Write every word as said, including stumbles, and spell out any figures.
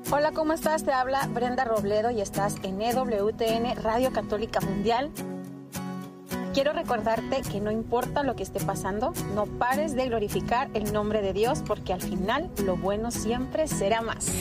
Hola, ¿cómo estás? Te habla Brenda Robledo y estás en E W T N Radio Católica Mundial. Quiero recordarte que no importa lo que esté pasando, no pares de glorificar el nombre de Dios, porque al final lo bueno siempre será más.